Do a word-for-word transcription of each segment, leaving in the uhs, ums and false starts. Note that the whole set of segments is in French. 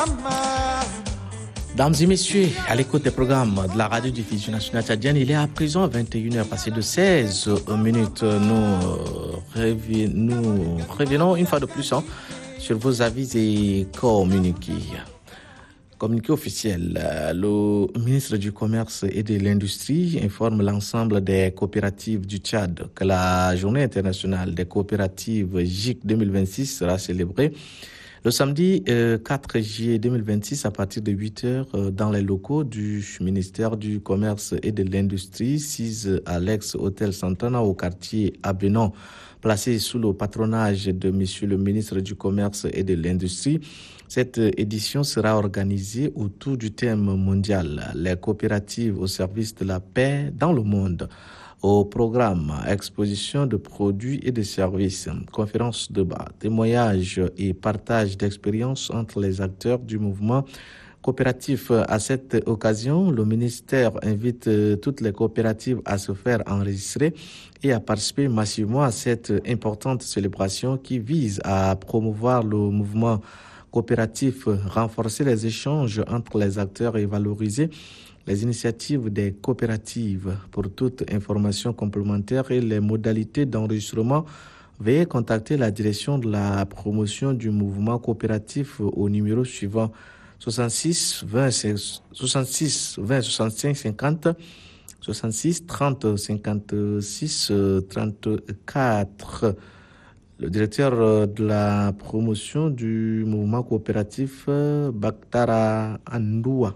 Dames et messieurs, à l'écoute des programmes de la radio-diffusion nationale tchadienne, il est à présent vingt et une heures passées de seize minutes. Nous, revi- nous revenons une fois de plus hein, sur vos avis et communiqués. Communiqué officiel, le ministre du Commerce et de l'Industrie informe l'ensemble des coopératives du Tchad que la journée internationale des coopératives J I C deux mille vingt-six sera célébrée le samedi euh, quatre juillet deux mille vingt-six à partir de huit heures euh, dans les locaux du ministère du Commerce et de l'Industrie, six à l'ex-hôtel Santana au quartier Abénon, placé sous le patronage de Monsieur le ministre du Commerce et de l'Industrie. Cette édition sera organisée autour du thème mondial, les coopératives au service de la paix dans le monde. Au programme, exposition de produits et de services, conférences de débat, témoignages et partage d'expériences entre les acteurs du mouvement coopératif. À cette occasion, le ministère invite toutes les coopératives à se faire enregistrer et à participer massivement à cette importante célébration qui vise à promouvoir le mouvement coopératif, renforcer les échanges entre les acteurs et valoriser les initiatives des coopératives. Pour toute information complémentaire et les modalités d'enregistrement, veuillez contacter la direction de la promotion du mouvement coopératif au numéro suivant soixante-six vingt soixante-six vingt soixante-cinq cinquante soixante-six trente cinquante-six trente-quatre. Le directeur de la promotion du mouvement coopératif, Baktara Andoua.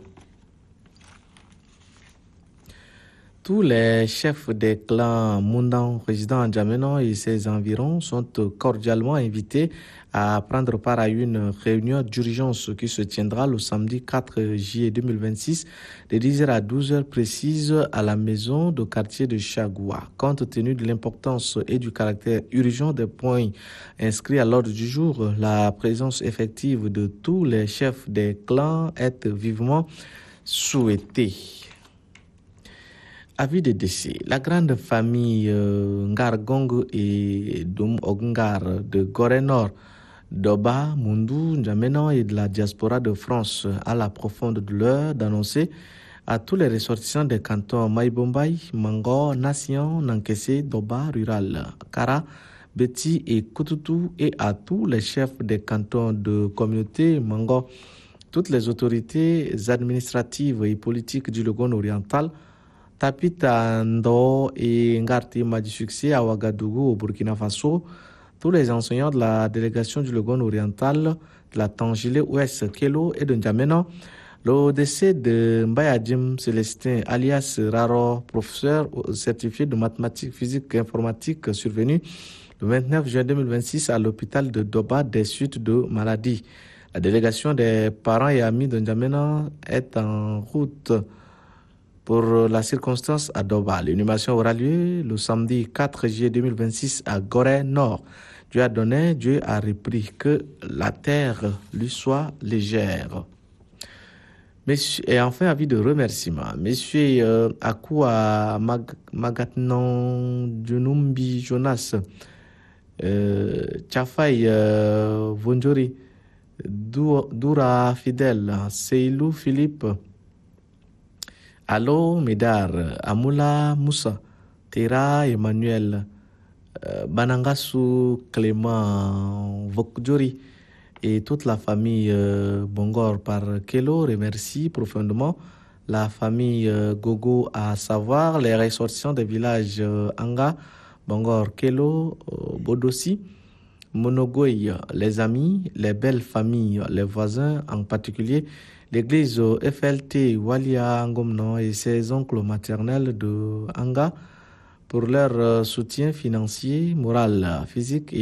Tous les chefs des clans Mundan résidant à N'Djamena et ses environs sont cordialement invités à prendre part à une réunion d'urgence qui se tiendra le samedi quatre juillet deux mille vingt-six de dix heures à douze heures précises à la maison de quartier de Chagoua. Compte tenu de l'importance et du caractère urgent des points inscrits à l'ordre du jour, la présence effective de tous les chefs des clans est vivement souhaitée. Avis de décès. La grande famille euh, Ngargong et Dum Ogngar de Gorée Nord, d'Oba, Mundu, N'Djamena et de la diaspora de France a la profonde douleur d'annoncer à tous les ressortissants des cantons Maïbombay, Mango, Nation, Nankessé, Doba, Rural, Kara, Beti et Kututu et à tous les chefs des cantons de communauté Mango, toutes les autorités administratives et politiques du Logone oriental, Tapita Ndo et Ngarti Madi Succès à Ouagadougou au Burkina Faso, tous les enseignants de la délégation du Logone oriental, de la Tangile Ouest Kelo et de N'Djamena, le décès de Mbayadim Célestin alias Raro, professeur certifié de mathématiques, physique et informatique survenu le vingt-neuf juin deux mille vingt-six à l'hôpital de Doba des suites de maladie. La délégation des parents et amis de N'Djamena est en route pour la circonstance à Doba. L'inhumation aura lieu le samedi quatre juillet deux mille vingt-six à Gorée Nord. Dieu a donné, Dieu a repris, que la terre lui soit légère. Monsieur, et enfin, avis de remerciement. Monsieur euh, Akua Mag, Magatnon Junumbi Jonas, euh, Chafai euh, Vonjori, Doura Fidel, Seilou Philippe, Allo Médar, Amoula Moussa, Tera Emmanuel, euh, Banangasu Clément Vokdjori et toute la famille euh, Bongor par Kelo remercie profondément la famille euh, Gogo, à savoir les ressortissants des villages euh, Anga, Bongor, Kelo, euh, Bodossi, Monogoy, les amis, les belles familles, les voisins, en particulier l'église F L T Walia Ngomno et ses oncles maternels de Anga pour leur soutien financier, moral, physique et